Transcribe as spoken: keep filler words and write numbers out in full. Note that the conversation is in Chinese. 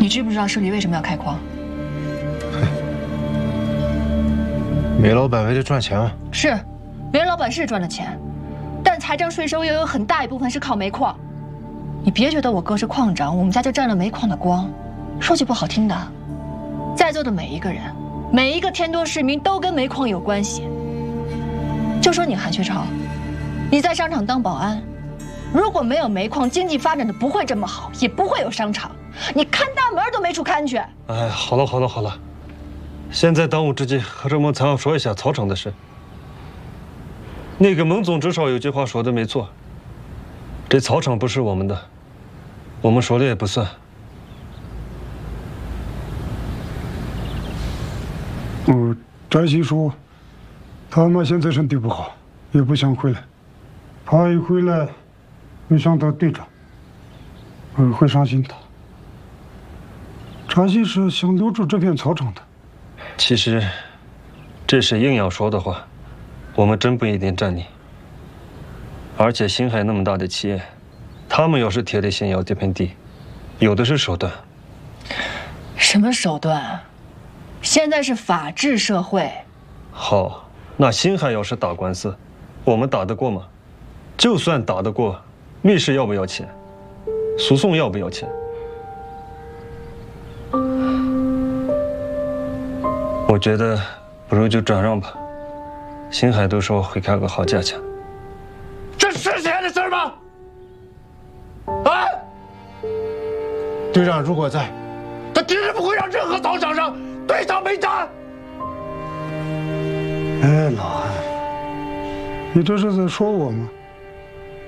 知不知道市里为什么要开矿？ 煤老板为了赚钱啊。 是，煤老板是赚了钱，但财政税收又有很大一部分是靠煤矿。你别觉得我哥是矿长，我们家就沾了煤矿的光。说句不好听的，在座的每一个人，每一个天多市民都跟煤矿有关系。就说你韩学超，你在商场当保安，如果没有煤矿，经济发展的不会这么好，也不会有商场。你看大门都没处看去。 哎，好了好了好了，现在当务之急，和着我们才要说一下草场的事。那个孟总至少有句话说的没错，这草场不是我们的，我们说了也不算。 哦，翟西说，他妈现在身体不好，也不想回来。他一回来，会想到队长，呃，会伤心的。翟西是想留住这片草场的。 其实，这是硬要说的话，我们真不一定占理。而且星海那么大的企业，他们要是铁了心要这片地，有的是手段。 什么手段？现在是法治社会。 好，那星海要是打官司，我们打得过吗？就算打得过，律师要不要钱？诉讼要不要钱？我觉得不如就转让吧。星海都说会开个好价钱。 这是现在的事吗？啊！队长如果在，他绝对不会让任何草场上对上煤渣。 哎，老韩，你这是在说我吗？